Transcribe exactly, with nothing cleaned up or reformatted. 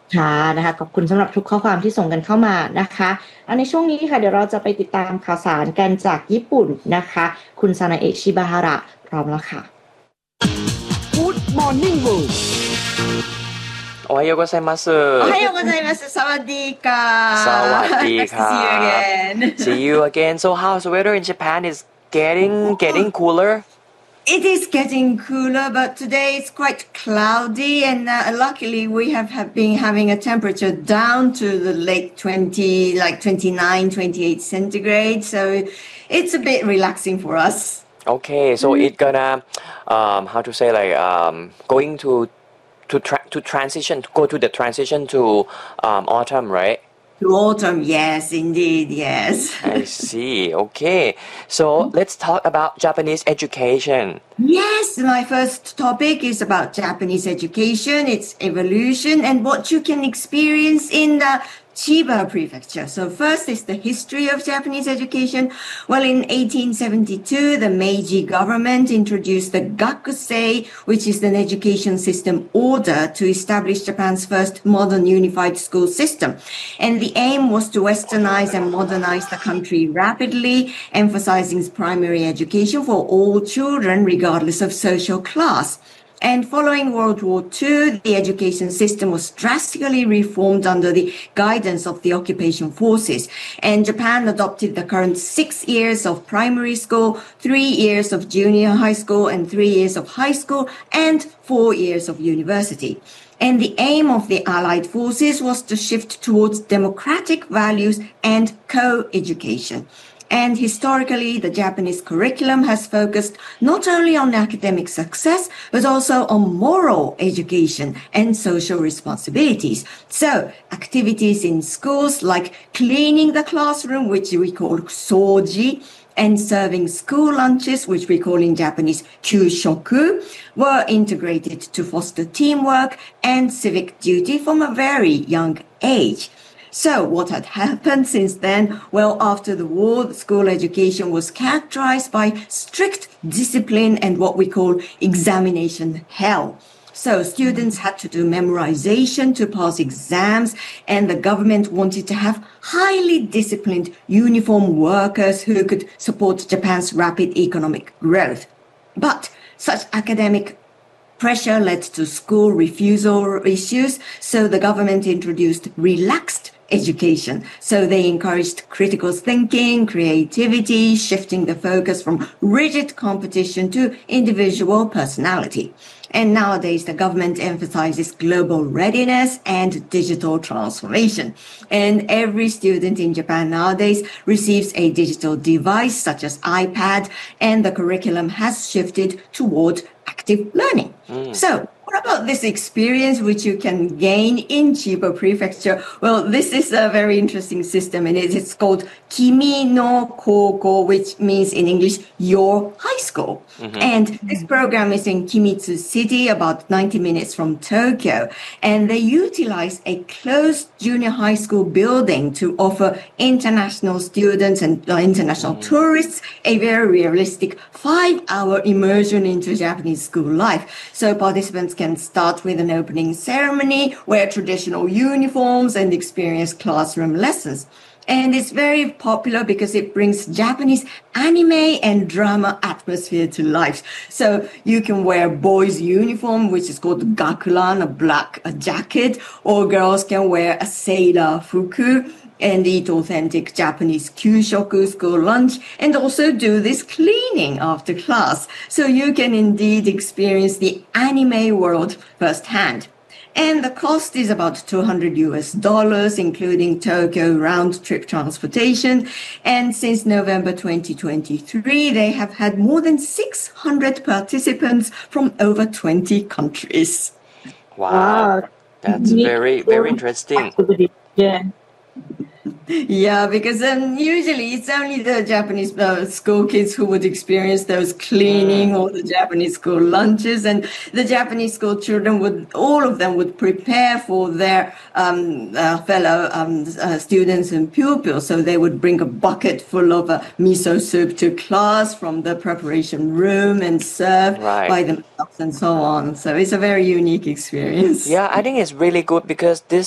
ค่ะนะคะขอบคุณสำหรับทุกข้อความที่ส่งกันเข้ามานะคะอันในช่วงนี้ค่ะเดี๋ยวเราจะไปติดตามข่าวสารกันจากญี่ปุ่นนะคะคุณซานาเอะชิบาฮาระพร้อมแล้วค่ะ Good Morning World おはようございます。 おはようございます。サワディーカー。 サワディーカー。 Nice to see you again. See you again. So how's the weather in Japan? Is getting getting cooler? It is getting cooler, but today it's quite cloudy, and uh, luckily we have, have been having a temperature down to the late twenty, like twenty-nine, twenty-eight centigrade. So it's a bit relaxing for us. Okay, so mm-hmm. it gonna um how to say like um going to to tra- to transition to go to the transition to um autumn, right? To autumn, yes, indeed, yes. I see. Okay, so let's talk about Japanese education. Yes, my first topic is about Japanese education, its evolution, and what you can experience in the Chiba Prefecture. So first is the history of Japanese education. Well, in eighteen seventy-two, the Meiji government introduced the Gakusei, which is an education system order to establish Japan's first modern unified school system. And the aim was to westernize and modernize the country rapidly, emphasizing primary education for all children, regardless of social class. And following World War Two, the education system was drastically reformed under the guidance of the occupation forces. And Japan adopted the current six years of primary school, three years of junior high school, and three years of high school, and four years of university. And the aim of the Allied forces was to shift towards democratic values and co-education. And historically, the Japanese curriculum has focused not only on academic success, but also on moral education and social responsibilities. So activities in schools like cleaning the classroom, which we call soji, and serving school lunches, which we call in Japanese kyushoku, were integrated to foster teamwork and civic duty from a very young age. So what had happened since then? Well, after the war, the school education was characterized by strict discipline and what we call examination hell. So students had to do memorization to pass exams, and the government wanted to have highly disciplined uniform workers who could support Japan's rapid economic growth. But such academic pressure led to school refusal issues, so the government introduced relaxed education. So they encouraged critical thinking, creativity, shifting the focus from rigid competition to individual personality. And nowadays, the government emphasizes global readiness and digital transformation. And every student in Japan nowadays receives a digital device such as iPad, and the curriculum has shifted toward active learning. Mm. So what about this experience which you can gain in Chiba Prefecture? Well, this is a very interesting system, and it is called Kimi no Koko, which means in English, your high school. Mm-hmm. And this program is in Kimitsu City, about ninety minutes from Tokyo. And they utilize a closed junior high school building to offer international students and uh, international mm-hmm. tourists a very realistic five-hour immersion into Japanese school life. So participants can start with an opening ceremony, wear traditional uniforms, and experience classroom lessons. And it's very popular because it brings Japanese anime and drama atmosphere to life. So you can wear boys' uniform, which is called gakuran, a black a jacket, or girls can wear a sailor fuku and eat authentic Japanese kyushoku school lunch, and also do this cleaning after class. So you can indeed experience the anime world firsthand. And the cost is about two hundred U S dollars, including Tokyo round-trip transportation. And since November twenty twenty-three, they have had more than six hundred participants from over twenty countries. Wow, wow. That's very, very interesting. Yeah. Yeah, because um, usually it's only the Japanese uh, school kids who would experience those cleaning or the Japanese school lunches, and the Japanese school children would, all of them would prepare for their um, uh, fellow um, uh, students and pupils. So they would bring a bucket full of uh, miso soup to class from the preparation room and serve right. by themselves and so on. So it's a very unique experience. Yeah, I think it's really good because this